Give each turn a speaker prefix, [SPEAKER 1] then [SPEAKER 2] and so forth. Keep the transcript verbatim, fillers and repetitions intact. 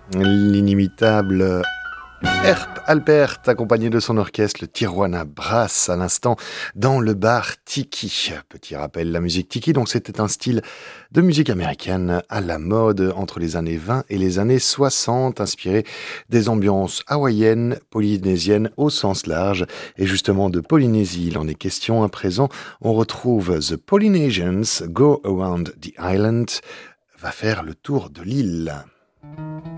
[SPEAKER 1] L'inimitable Herb Alpert, accompagné de son orchestre, le Tijuana Brass, à l'instant, dans le bar Tiki. Petit rappel, la musique Tiki, donc c'était un style de musique américaine à la mode entre les années vingt et les années soixante, inspiré des ambiances hawaïennes, polynésiennes au sens large. Et justement, de Polynésie, il en est question à présent. On retrouve The Polynesians Go Around the Island, va faire le tour de l'île.